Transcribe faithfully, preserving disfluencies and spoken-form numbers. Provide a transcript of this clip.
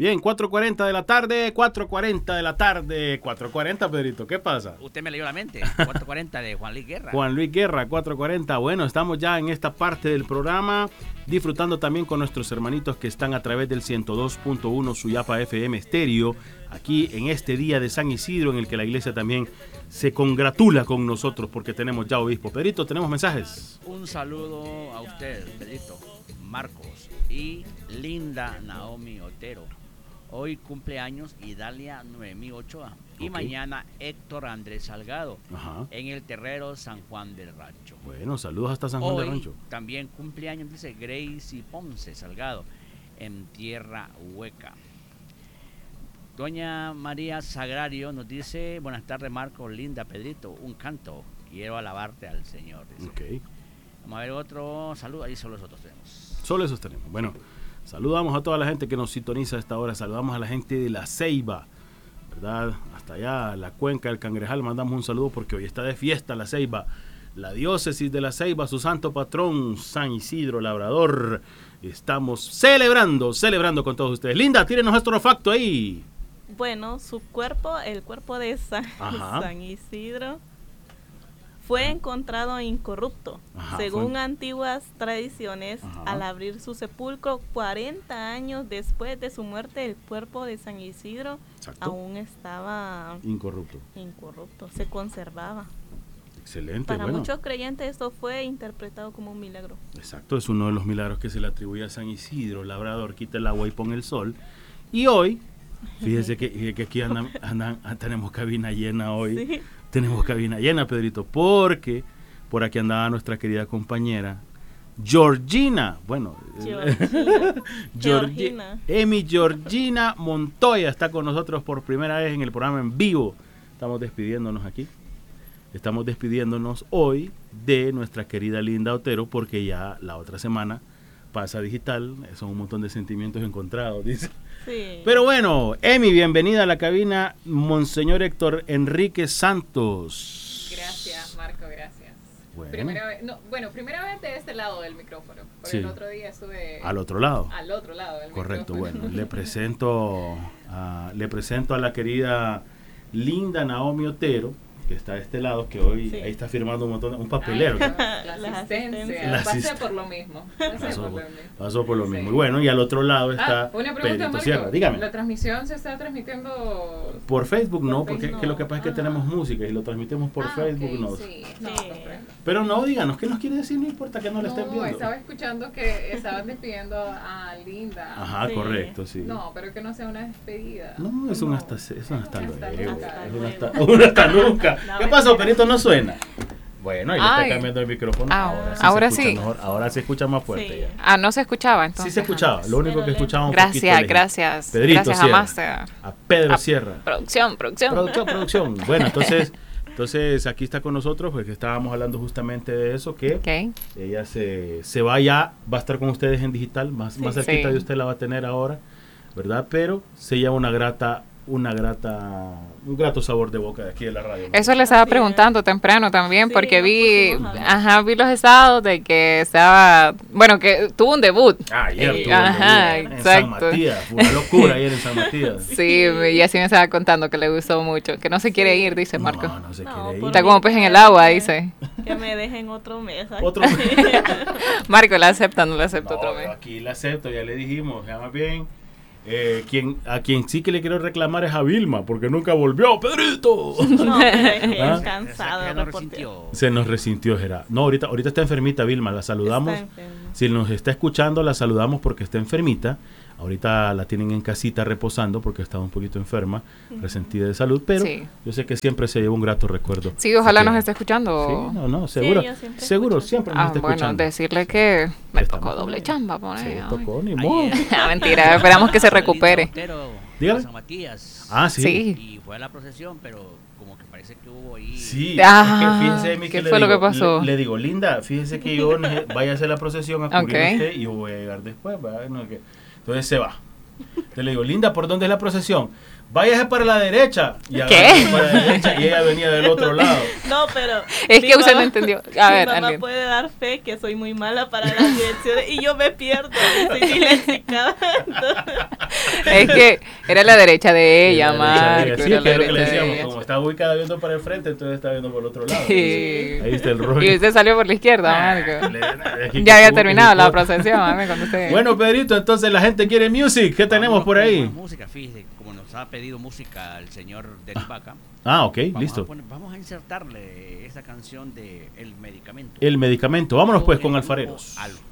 Bien, cuatro cuarenta de la tarde, cuatro cuarenta de la tarde, cuatro cuarenta, Pedrito, ¿qué pasa? Usted me leyó la mente, cuatro cuarenta de Juan Luis Guerra. Juan Luis Guerra, cuatro cuarenta. Bueno, estamos ya en esta parte del programa, disfrutando también con nuestros hermanitos que están a través del ciento dos punto uno Suyapa F M Estéreo, aquí en este día de San Isidro, en el que la iglesia también se congratula con nosotros porque tenemos ya obispo. Pedrito, ¿tenemos mensajes? Un saludo a usted, Pedrito, Marcos y Linda Naomi Otero. Hoy cumpleaños Idalia Noemí Ochoa y okay. Mañana Héctor Andrés Salgado. Ajá. En el terrero San Juan del Rancho. Bueno, saludos hasta San Juan Hoy del Rancho. También cumpleaños, dice Gracie Ponce Salgado, en Tierra Hueca. Doña María Sagrario nos dice, buenas tardes Marcos, Linda, Pedrito, un canto, quiero alabarte al Señor. Dice. Okay. Vamos a ver otro saludo, ahí solo nosotros tenemos. Solo esos tenemos, bueno. Saludamos a toda la gente que nos sintoniza a esta hora. Saludamos a la gente de La Ceiba, ¿verdad? Hasta allá, la cuenca del Cangrejal. Mandamos un saludo porque hoy está de fiesta La Ceiba. La diócesis de La Ceiba, su santo patrón, San Isidro Labrador. Estamos celebrando, celebrando con todos ustedes. Linda, tírenos nuestro facto ahí. Bueno, su cuerpo, el cuerpo de San, San Isidro, fue encontrado incorrupto. Ajá, según fue... antiguas tradiciones, ajá. Al abrir su sepulcro cuarenta años después de su muerte, el cuerpo de San Isidro Exacto. Aún estaba incorrupto. Incorrupto, se conservaba. Excelente. Para bueno. muchos creyentes esto fue interpretado como un milagro. Exacto, es uno de los milagros que se le atribuye a San Isidro, labrador, quita el agua y pone el sol. Y hoy, fíjese que, que aquí andan, andan, tenemos cabina llena hoy. Sí. Tenemos cabina llena, Pedrito, porque por aquí andaba nuestra querida compañera Georgina, bueno, Georgina. Georgina. Emi Georgina Montoya está con nosotros por primera vez en el programa en vivo. Estamos despidiéndonos aquí. Estamos despidiéndonos hoy de nuestra querida Linda Otero porque ya la otra semana pasa digital. Son un montón de sentimientos encontrados, dice. Sí. Pero bueno, Emi, bienvenida a la cabina, Monseñor Héctor Enrique Santos. Gracias, Marco, gracias. Bueno, primera vez, no, bueno, primera vez de este lado del micrófono, porque sí. El otro día estuve... Al otro lado. Al otro lado del Correcto, micrófono. Bueno, le presento, a, le presento a la querida Linda Naomi Otero, que está de este lado, que hoy sí. Ahí está firmando un montón, un papelero. Ay, no, la asistencia, la pasé asist... por lo mismo. Pasé pasó, por lo mismo. Pasó por lo sí. mismo. Y bueno, y al otro lado está ah, una pregunta, Marco, Sierra. Dígame. ¿La transmisión se está transmitiendo por Facebook? No, por porque Facebook, que lo que pasa es que ah. tenemos música y lo transmitimos por ah, Facebook. Okay, no. Sí. No, sí. Pero no, díganos, ¿qué nos quiere decir? No importa que no, no le estén viendo. Estaba escuchando que estaban despidiendo a Linda. Ajá, sí. Correcto, sí. No, pero que no sea una despedida. No, es no. un hasta, es un hasta luego. Hasta nunca. Es un hasta, un hasta nunca. No, ¿qué pasó, Perito? No suena. Bueno, ahí le está cambiando el micrófono. Ah, ahora sí. Ahora se sí. Mejor, ahora se escucha más fuerte. Sí. Ya. Ah, no se escuchaba entonces. Sí se escuchaba. Lo único que escuchaba un gracias, poquito. Gracias, Pedrito gracias. Sierra, a Master. A Pedro a Sierra. Producción, producción. Producción, producción. Bueno, entonces, entonces aquí está con nosotros, pues que estábamos hablando justamente de eso, que okay. Ella se, se va ya, va a estar con ustedes en digital, más, sí, más cerquita sí. De usted la va a tener ahora, ¿verdad? Pero se lleva una grata... una grata, un grato sabor de boca de aquí de la radio. ¿No? Eso le estaba preguntando temprano también, sí, porque vi, ajá, vi los estados de que estaba, bueno, que tuvo un debut. Ah, ayer eh, tuvo ajá, un debut, exacto. En San Matías, fue una locura ayer en San Matías. Sí, y así me estaba contando que le gustó mucho, que no se quiere ir, dice Marco. No, no se no, quiere ir. Está como pez en el agua, dice. Que me dejen otro mes. Otro mes. Marco, ¿la acepta o no la acepta no, otro mes? Aquí la acepto, ya le dijimos, ya más bien. Eh, quien, a quien sí que le quiero reclamar es a Vilma, porque nunca volvió, Pedrito. No, es ¿Ah? cansado. Se nos resintió. Se nos resintió, Gerard. No, ahorita, ahorita está enfermita Vilma, la saludamos. Si nos está escuchando, la saludamos porque está enfermita. Ahorita la tienen en casita reposando porque estaba un poquito enferma, uh-huh. resentida de salud, pero sí. Yo sé que siempre se lleva un grato recuerdo. Sí, ojalá nos esté escuchando. Sí, no, no, seguro, sí, siempre seguro, escucho. Siempre nos ah, está bueno, escuchando. Decirle que me tocó doble chamba, poner. Sí, tocó, ni modo. Mentira, esperamos que se recupere. Dígame. San Matías. Ah, sí. sí. Y fue a la procesión, pero como que parece que hubo ahí. Sí, ah, es que fíjese, mi, ¿qué que fue le lo digo, que pasó? Le, le digo, Linda, fíjese que yo vaya a hacer la procesión a cubrir okay. usted y yo voy a llegar después, ¿verdad? No, que, entonces se va. Entonces le digo, Linda, ¿por dónde es la procesión? Váyase para la derecha. Y ¿Qué? Para la derecha y ella venía del otro lado. No, pero... Es que usted no entendió. A ver, mi mamá alguien. puede dar fe que soy muy mala para las direcciones y yo me pierdo. Estoy disléxica. Es que era la derecha de ella, Marco. Sí, es que es lo que le decíamos, como estaba ubicada viendo para el frente, entonces estaba viendo por el otro lado. Sí. Ahí está el rollo. Y usted salió por la izquierda, Marco. Ya había terminado la procesión, mami, cuando usted... Bueno, Pedrito, entonces la gente quiere music. ¿Qué tenemos Vamos por ahí? Música, fíjese, como nos ha pedido música el señor Denis Vaca. Ah, ok, vamos listo. A poner, vamos a insertarle esa canción de El Medicamento. El Medicamento. Vámonos pues con Alfareros. Al